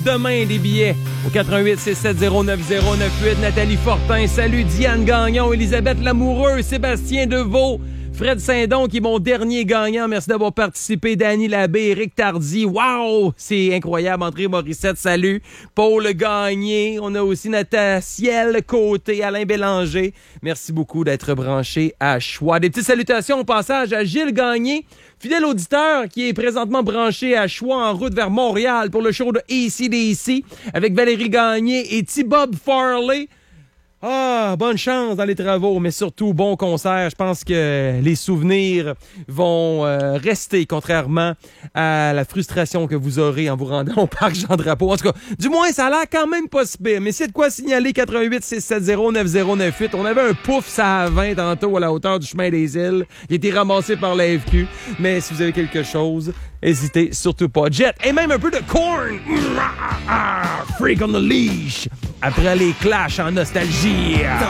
Demain, des billets au 88 670 9098. Nathalie Fortin, salut. Diane Gagnon, Elisabeth Lamoureux, Sébastien Deveau, Fred Saint-Don qui est mon dernier gagnant. Merci d'avoir participé. Danny Labbé, Éric Tardy. Wow! C'est incroyable. André Morissette, salut. Paul Gagné. On a aussi Nathaciel Côté, Alain Bélanger. Merci beaucoup d'être branché à Choix. Des petites salutations au passage à Gilles Gagné, fidèle auditeur qui est présentement branché à Choix en route vers Montréal pour le show de AC/DC avec Valérie Gagné et T-Bob Farley. Ah, bonne chance dans les travaux, mais surtout bon concert. Je pense que les souvenirs vont rester, contrairement à la frustration que vous aurez en vous rendant au parc Jean-Drapeau. En tout cas, du moins, ça a l'air quand même pas si pire. Mais c'est de quoi signaler 88 670 9098. On avait un pouf, ça à 20 tantôt à la hauteur du chemin des îles. Il a été ramassé par la FQ. Mais si vous avez quelque chose, hésitez surtout pas. Jet, et même un peu de Korn. Freak on the leash. Après les clashs en nostalgie.